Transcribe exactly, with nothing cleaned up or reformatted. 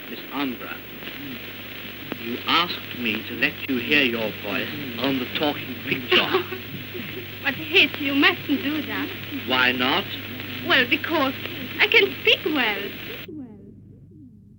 Miss Andra, you asked me to let you hear your voice on the talking picture. But, Hitch, you mustn't do that. Why not? Well, because I can speak well.